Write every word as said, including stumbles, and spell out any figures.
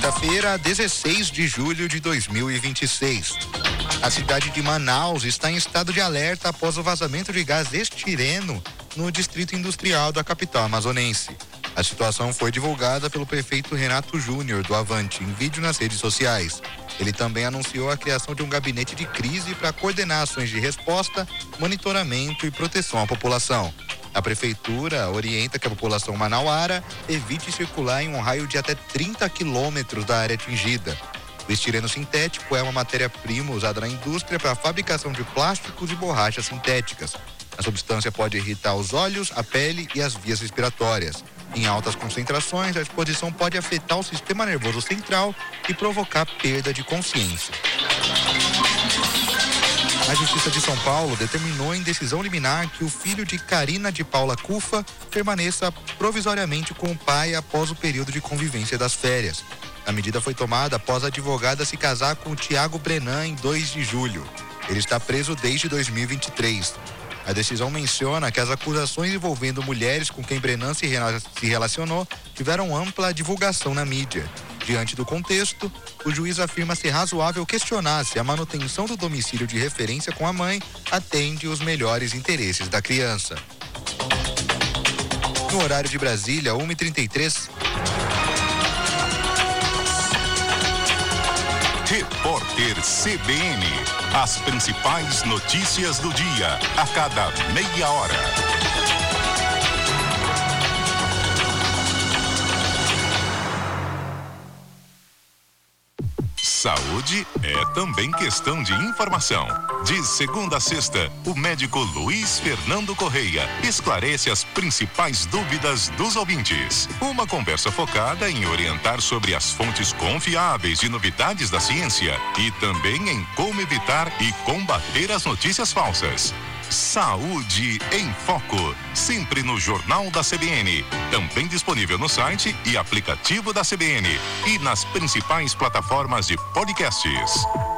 Quinta-feira, dezesseis de julho de dois mil e vinte e seis. A cidade de Manaus está em estado de alerta após o vazamento de gás estireno no distrito industrial da capital amazonense. A situação foi divulgada pelo prefeito Renato Júnior do Avante em vídeo nas redes sociais. Ele também anunciou a criação de um gabinete de crise para coordenar ações de resposta, monitoramento e proteção à população. A prefeitura orienta que a população manauara evite circular em um raio de até trinta quilômetros da área atingida. O estireno sintético é uma matéria-prima usada na indústria para a fabricação de plásticos e borrachas sintéticas. A substância pode irritar os olhos, a pele e as vias respiratórias. Em altas concentrações, a exposição pode afetar o sistema nervoso central e provocar perda de consciência. A Justiça de São Paulo determinou em decisão liminar que o filho de Karina de Paula Cufa permaneça provisoriamente com o pai após o período de convivência das férias. A medida foi tomada após a advogada se casar com o Tiago Brenan em dois de julho. Ele está preso desde dois mil e vinte e três. A decisão menciona que as acusações envolvendo mulheres com quem Brenan se relacionou tiveram ampla divulgação na mídia. Diante do contexto, o juiz afirma ser razoável questionar se a manutenção do domicílio de referência com a mãe atende os melhores interesses da criança. No horário de Brasília, uma e trinta e três. Repórter C B N. As principais notícias do dia, a cada meia hora. Saúde é também questão de informação. De segunda a sexta, o médico Luiz Fernando Correia esclarece as principais dúvidas dos ouvintes. Uma conversa focada em orientar sobre as fontes confiáveis de novidades da ciência e também em como evitar e combater as notícias falsas. Saúde em Foco, sempre no Jornal da C B N, também disponível no site e aplicativo da C B N e nas principais plataformas de podcasts.